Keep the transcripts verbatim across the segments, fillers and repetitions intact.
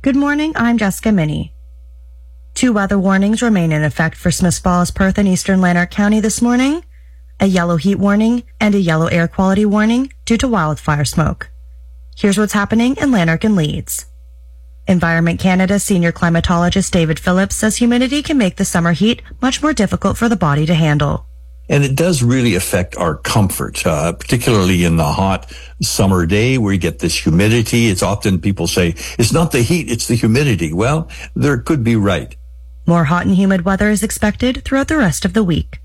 Good morning, I'm Jessica Minnie. Two weather warnings remain in effect for Smiths Falls, Perth, and eastern Lanark County this morning. A yellow heat warning and a yellow air quality warning due to wildfire smoke. Here's what's happening in Lanark and Leeds. Environment Canada senior climatologist David Phillips says humidity can make the summer heat much more difficult for the body to handle. And it does really affect our comfort, uh, particularly in the hot summer day where you get this humidity. It's often people say, it's not the heat, it's the humidity. Well, there could be right. More hot and humid weather is expected throughout the rest of the week.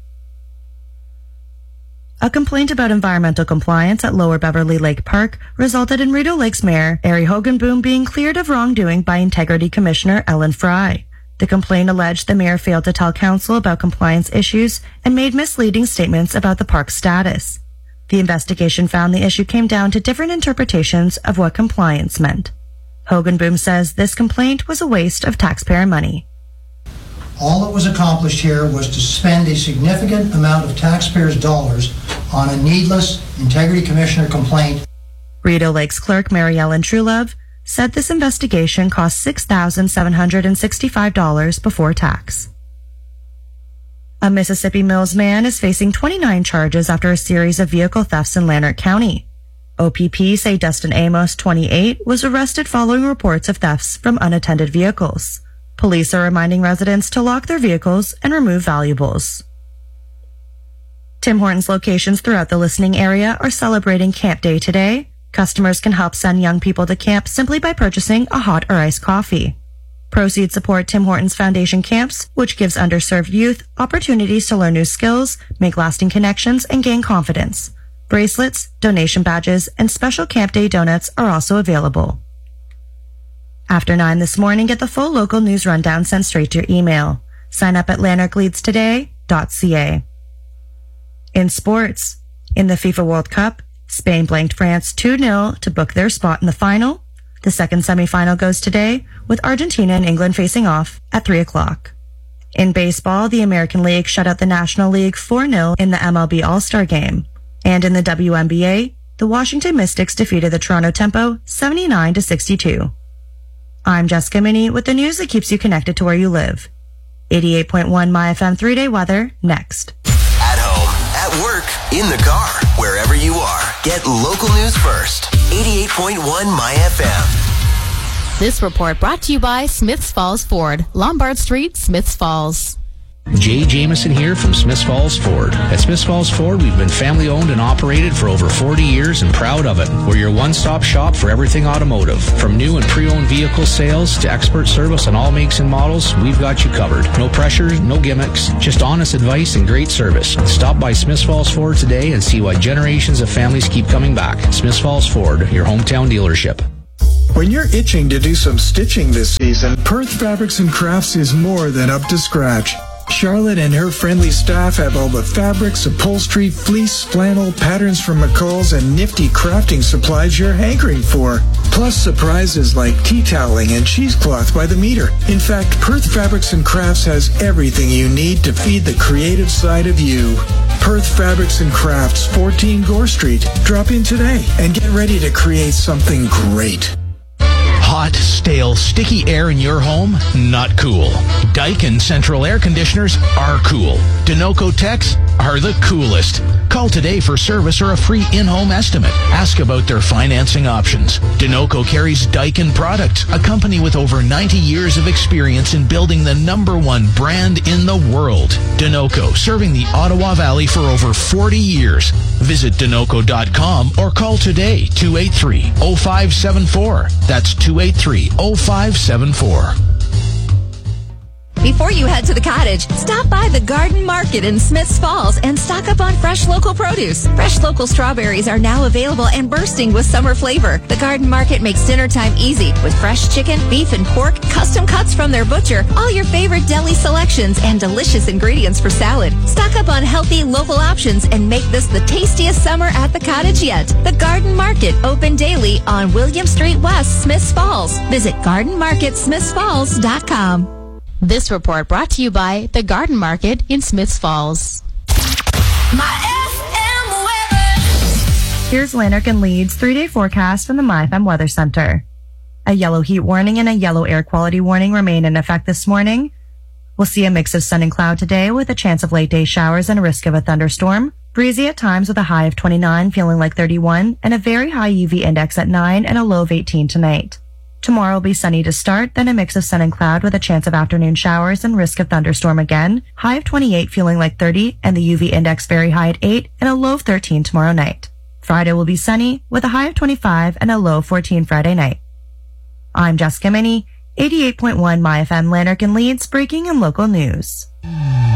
A complaint about environmental compliance at Lower Beverly Lake Park resulted in Rideau Lake's Mayor, Ari Hogenboom, being cleared of wrongdoing by Integrity Commissioner Ellen Fry. The complaint alleged the mayor failed to tell council about compliance issues and made misleading statements about the park's status. The investigation found the issue came down to different interpretations of what compliance meant. Hogenboom says this complaint was a waste of taxpayer money. All that was accomplished here was to spend a significant amount of taxpayers' dollars on a needless Integrity Commissioner complaint. Rideau Lake's clerk, Mary Ellen Truelove, said this investigation cost six thousand seven hundred sixty-five dollars before tax. A Mississippi Mills man is facing twenty-nine charges after a series of vehicle thefts in Lanark County. O P P say Dustin Amos, twenty-eight, was arrested following reports of thefts from unattended vehicles. Police are reminding residents to lock their vehicles and remove valuables. Tim Hortons locations throughout the listening area are celebrating Camp Day today. Customers can help send young people to camp simply by purchasing a hot or iced coffee. Proceeds support Tim Hortons Foundation Camps, which gives underserved youth opportunities to learn new skills, make lasting connections, and gain confidence. Bracelets, donation badges, and special Camp Day donuts are also available. After nine this morning, get the full local news rundown sent straight to your email. Sign up at lanark leads today dot c a. In sports, in the FIFA World Cup, Spain blanked France two nil to book their spot in the final. The second semifinal goes today, with Argentina and England facing off at three o'clock. In baseball, the American League shut out the National League four nil in the M L B All-Star Game. And in the W N B A, the Washington Mystics defeated the Toronto Tempo seventy-nine to sixty-two. I'm Jessica Minnie with the news that keeps you connected to where you live. eighty-eight point one My F M three-day weather next. At home, at work, in the car, wherever you are, get local news first. eighty-eight point one My F M. This report brought to you by Smiths Falls Ford, Lombard Street, Smiths Falls. Jay Jameson here from Smiths Falls Ford. At Smiths Falls Ford, we've been family owned and operated for over forty years and proud of it. We're your one-stop shop for everything automotive. From new and pre-owned vehicle sales to expert service on all makes and models, we've got you covered. No pressure, no gimmicks, just honest advice and great service. Stop by Smiths Falls Ford today and see why generations of families keep coming back. Smiths Falls Ford, your hometown dealership. When you're itching to do some stitching this season, Perth Fabrics and Crafts is more than up to scratch. Charlotte and her friendly staff have all the fabrics, upholstery, fleece, flannel, patterns from McCall's, and nifty crafting supplies you're hankering for. Plus surprises like tea toweling and cheesecloth by the meter. In fact, Perth Fabrics and Crafts has everything you need to feed the creative side of you. Perth Fabrics and Crafts, fourteen Gore Street. Drop in today and get ready to create something great. Hot, stale, sticky air in your home? Not cool. Daikin Central Air Conditioners are cool. Denoco Techs are the coolest. Call today for service or a free in-home estimate. Ask about their financing options. Denoco carries Daikin products, a company with over ninety years of experience in building the number one brand in the world. Denoco, serving the Ottawa Valley for over forty years. Visit denoco dot com or call today, two eight three, oh five seven four. That's two eight three, oh five seven four. Before you head to the cottage, stop by the Garden Market in Smiths Falls and stock up on fresh local produce. Fresh local strawberries are now available and bursting with summer flavor. The Garden Market makes dinner time easy with fresh chicken, beef, and pork, custom cuts from their butcher, all your favorite deli selections, and delicious ingredients for salad. Stock up on healthy local options and make this the tastiest summer at the cottage yet. The Garden Market, open daily on William Street West, Smiths Falls. Visit garden market smiths falls dot com. This report brought to you by the Garden Market in Smiths Falls. My F M weather. Here's Lanark and Leeds three-day forecast from the My F M Weather Center. A yellow heat warning and a yellow air quality warning remain in effect this morning. We'll see a mix of sun and cloud today with a chance of late day showers and a risk of a thunderstorm. Breezy at times with a high of twenty-nine, feeling like thirty-one, and a very high U V index at nine and a low of eighteen tonight. Tomorrow will be sunny to start, then a mix of sun and cloud with a chance of afternoon showers and risk of thunderstorm again. High of twenty-eight, feeling like thirty, and the U V index very high at eight and a low of thirteen tomorrow night. Friday will be sunny with a high of twenty-five and a low of fourteen Friday night. I'm Jessica Minnie, eighty-eight point one My F M Lanark and Leeds, breaking and local news.